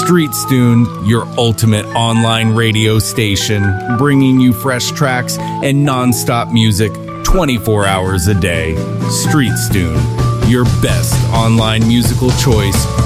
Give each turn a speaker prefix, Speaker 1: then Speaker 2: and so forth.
Speaker 1: StreetsTune, your ultimate online radio station, bringing you fresh tracks and non-stop music 24 hours a day. StreetsTune, your best online musical choice